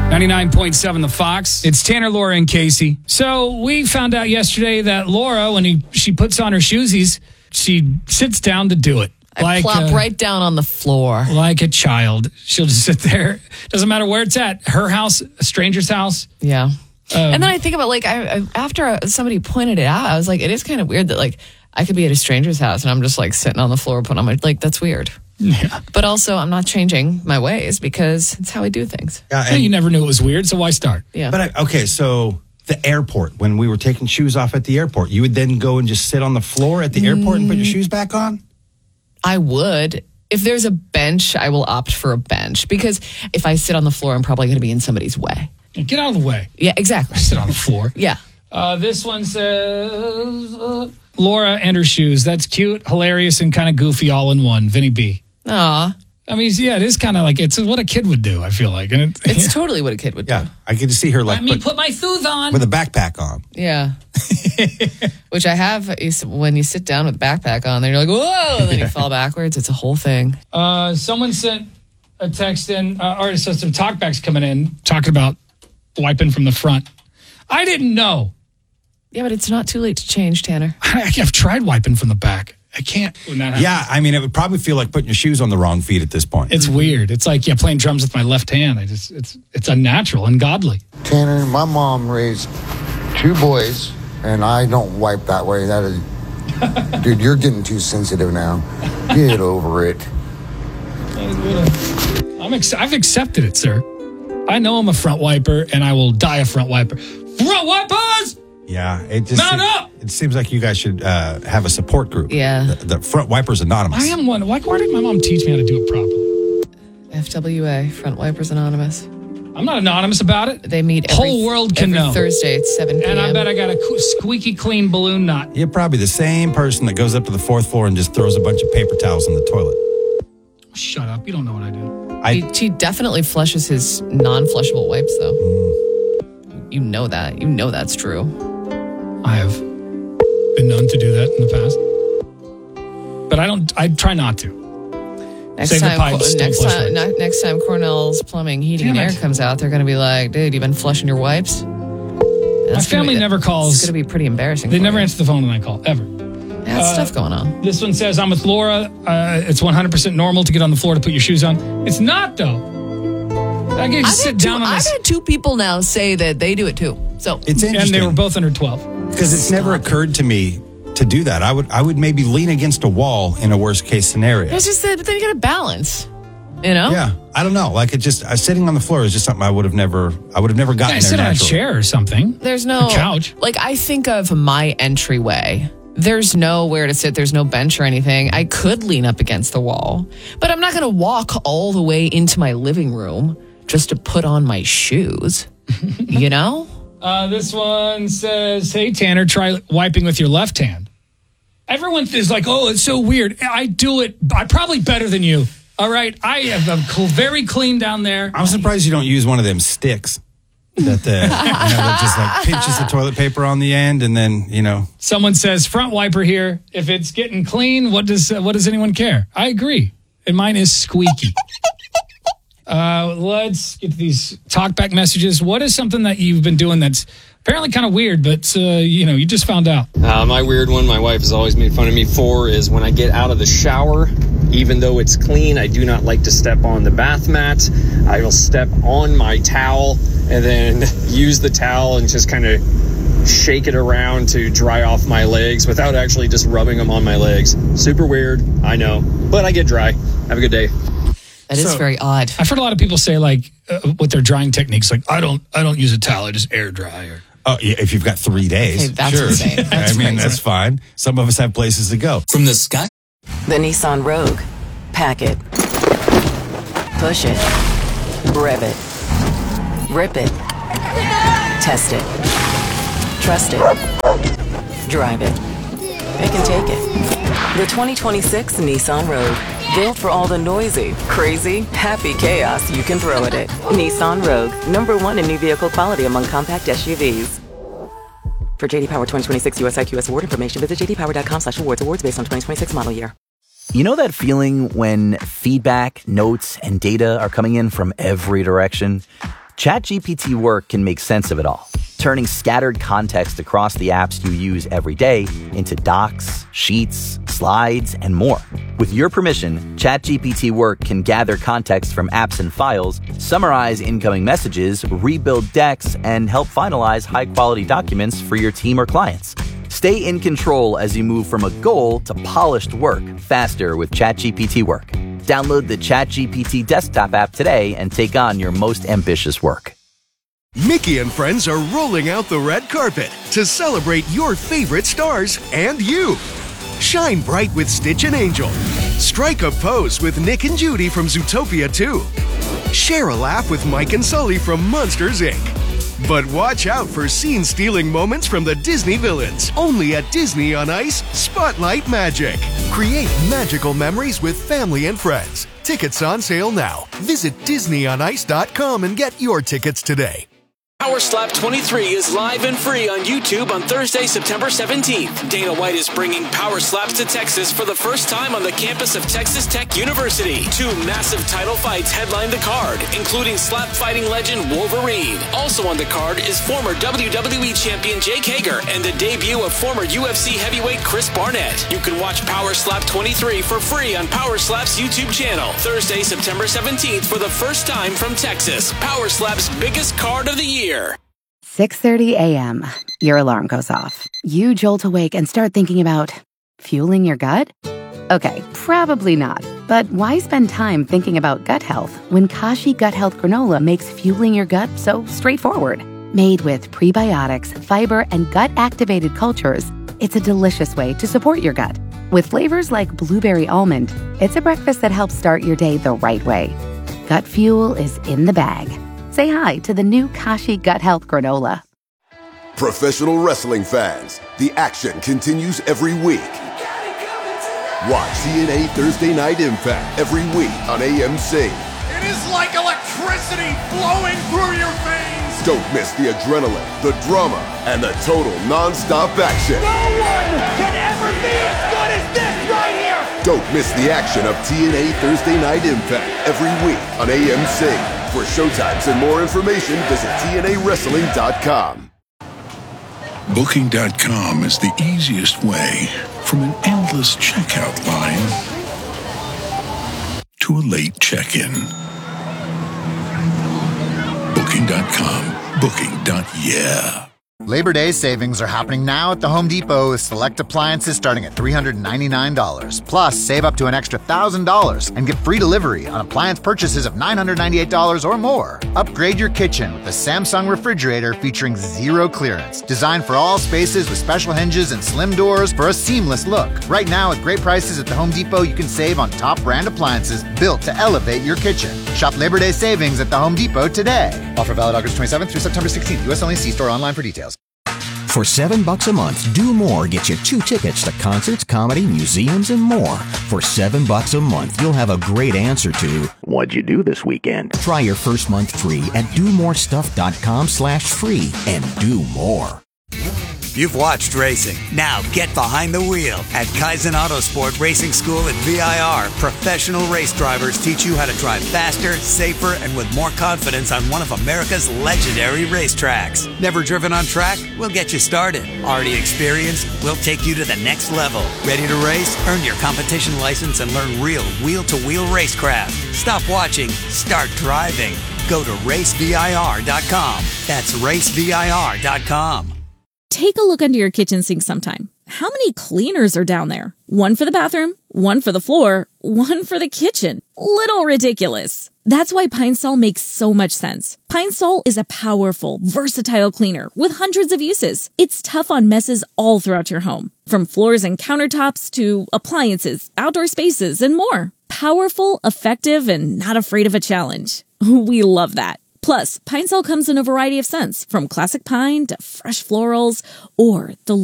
99.7 The Fox. It's Tanner, Laura, and Casey. So we found out yesterday that Laura, when she puts on her shoesies, she sits down to do it. I plop right down on the floor. Like a child. She'll just sit there. Doesn't matter where it's at. Her house, a stranger's house. Yeah. And then I think about, like, after somebody pointed it out, I was like, it is kind of weird that, like, I could be at a stranger's house and I'm just, like, sitting on the floor putting on my, like, that's weird. Yeah. But also, I'm not changing my ways because it's how I do things. Yeah, you never knew it was weird, so why start? Yeah. But, okay, so the airport, when we were taking shoes off at the airport, you would then go and just sit on the floor at the airport and put your shoes back on? I would. If there's a bench, I will opt for a bench because if I sit on the floor, I'm probably going to be in somebody's way. Get out of the way. Yeah, exactly. Sit on the floor. Yeah. This one says Laura and her shoes. That's cute, hilarious, and kind of goofy all in one. Vinny B. Aw. I mean, yeah, it is kind of like, it's what a kid would do, I feel like. And It's totally what a kid would do. Yeah, I get to see her like Let me put my shoes on. with a backpack on. Yeah. Which I have when you sit down with a backpack on, then you're like, whoa, and then you fall backwards. It's a whole thing. Someone sent a text in, or it says some talkbacks coming in, talking about wiping from the front. I didn't know. Yeah, but it's not too late to change, Tanner. I've tried wiping from the back. I can't. Yeah, I mean, it would probably feel like putting your shoes on the wrong feet at this point. It's weird. It's like, playing drums with my left hand. It's unnatural and godly. Tanner, my mom raised 2 boys, and I don't wipe that way. That is, dude, you're getting too sensitive now. Get over it. I've accepted it, sir. I know I'm a front wiper, and I will die a front wiper. Front wipers! Yeah, it seems like you guys should have a support group. Yeah. The Front Wipers Anonymous. I am one. Why did my mom teach me how to do it properly? FWA, Front Wipers Anonymous. I'm not anonymous about it. They meet whole world can know. Thursday at 7 p.m. And I bet I got a squeaky clean balloon knot. You're probably the same person that goes up to the 4th floor and just throws a bunch of paper towels in the toilet. Shut up. You don't know what I do. He definitely flushes his non-flushable wipes, though. You know that. You know that's true. I have been known to do that in the past. But I try not to. Next time Cornell's Plumbing, Heating, and Air comes out, they're going to be like, dude, you been flushing your wipes? My family never calls. It's going to be pretty embarrassing. They never answer the phone when I call, ever. That's stuff going on. This one says, I'm with Laura. It's 100% normal to get on the floor to put your shoes on. It's not, though. I get to sit down on this. I've had 2 people now say that they do it, too. So it's interesting. And they were both under 12. Because it's never occurred to me to do that. I would maybe lean against a wall in a worst case scenario. It's just that, but then you got to balance, you know? Yeah, I don't know. Like sitting on the floor is just something I would have never gotten there naturally. Sit on a chair or something. There's no couch. Like I think of my entryway. There's nowhere to sit. There's no bench or anything. I could lean up against the wall, but I'm not going to walk all the way into my living room just to put on my shoes, you know? This one says, hey, Tanner, try wiping with your left hand. Everyone is like, oh, it's so weird. I do it. I'm probably better than you. All right. I am very clean down there. I'm surprised you don't use one of them sticks that just like pinches the toilet paper on the end and then, Someone says, front wiper here. If it's getting clean, what does anyone care? I agree. And mine is squeaky. Let's get to these talkback messages. What is something that you've been doing that's apparently kind of weird, but, you just found out? My weird one my wife has always made fun of me for is when I get out of the shower, even though it's clean, I do not like to step on the bath mat. I will step on my towel and then use the towel and just kind of shake it around to dry off my legs without actually just rubbing them on my legs. Super weird, I know, but I get dry. Have a good day. That is very odd. I've heard a lot of people say, like, with their drying techniques, like, I don't use a towel, I just air dry. Oh, yeah, if you've got 3 days. Okay, that's insane. That's that's fine. Some of us have places to go. From the sky. The Nissan Rogue. Pack it. Push it. Rev it. Rip it. Test it. Trust it. Drive it. It can take it. The 2026 Nissan Rogue. Built for all the noisy, crazy, happy chaos you can throw at it. Nissan Rogue. #1 in new vehicle quality among compact SUVs. For JD Power 2026 US IQS award information, visit jdpower.com/awards. Awards based on 2026 model year. You know that feeling when feedback, notes, and data are coming in from every direction? ChatGPT Work can make sense of it all, turning scattered context across the apps you use every day into docs, sheets, slides, and more. With your permission, ChatGPT Work can gather context from apps and files, summarize incoming messages, rebuild decks, and help finalize high-quality documents for your team or clients. Stay in control as you move from a goal to polished work faster with ChatGPT Work. Download the ChatGPT desktop app today and take on your most ambitious work. Mickey and friends are rolling out the red carpet to celebrate your favorite stars and you. Shine bright with Stitch and Angel. Strike a pose with Nick and Judy from Zootopia 2. Share a laugh with Mike and Sully from Monsters, Inc. But watch out for scene-stealing moments from the Disney villains. Only at Disney on Ice, Spotlight Magic. Create magical memories with family and friends. Tickets on sale now. Visit DisneyOnIce.com and get your tickets today. Power Slap 23 is live and free on YouTube on Thursday, September 17th. Dana White is bringing Power Slaps to Texas for the first time on the campus of Texas Tech University. 2 massive title fights headline the card, including slap fighting legend Wolverine. Also on the card is former WWE champion Jake Hager and the debut of former UFC heavyweight Chris Barnett. You can watch Power Slap 23 for free on Power Slap's YouTube channel. Thursday, September 17th for the first time from Texas. Power Slap's biggest card of the year. 6:30 a.m. Your alarm goes off. You jolt awake and start thinking about fueling your gut? Okay, probably not. But why spend time thinking about gut health when Kashi Gut Health Granola makes fueling your gut so straightforward? Made with prebiotics, fiber, and gut-activated cultures, it's a delicious way to support your gut. With flavors like blueberry almond, it's a breakfast that helps start your day the right way. Gut fuel is in the bag. Say hi to the new Kashi Gut Health Granola. Professional wrestling fans, the action continues every week. Watch TNA Thursday Night Impact every week on AMC. It is like electricity flowing through your veins. Don't miss the adrenaline, the drama, and the total non-stop action. No one can ever be as good as this right here. Don't miss the action of TNA Thursday Night Impact every week on AMC. For showtimes and more information, visit TNAWrestling.com. Booking.com is the easiest way from an endless checkout line to a late check-in. Booking.com. Booking.yeah. Labor Day savings are happening now at the Home Depot with select appliances starting at $399. Plus, save up to an extra $1,000 and get free delivery on appliance purchases of $998 or more. Upgrade your kitchen with the Samsung refrigerator featuring zero clearance. Designed for all spaces with special hinges and slim doors for a seamless look. Right now, at great prices at the Home Depot, you can save on top brand appliances built to elevate your kitchen. Shop Labor Day savings at the Home Depot today. Offer valid August 27th through September 16th. U.S. only. See store online for details. For $7 a month, Do More gets you 2 tickets to concerts, comedy, museums, and more. For $7 a month, you'll have a great answer to what'd you do this weekend? Try your first month free at domorestuff.com/free and do more. You've watched racing. Now get behind the wheel. At Kaizen Autosport Racing School at VIR, professional race drivers teach you how to drive faster, safer, and with more confidence on one of America's legendary racetracks. Never driven on track? We'll get you started. Already experienced? We'll take you to the next level. Ready to race? Earn your competition license and learn real wheel-to-wheel racecraft. Stop watching. Start driving. Go to racevir.com. That's racevir.com. Take a look under your kitchen sink sometime. How many cleaners are down there? One for the bathroom, one for the floor, one for the kitchen. Little ridiculous. That's why Pine Sol makes so much sense. Pine Sol is a powerful, versatile cleaner with hundreds of uses. It's tough on messes all throughout your home, from floors and countertops to appliances, outdoor spaces, and more. Powerful, effective, and not afraid of a challenge. We love that. Plus, Pine Sol comes in a variety of scents, from classic pine to fresh florals or the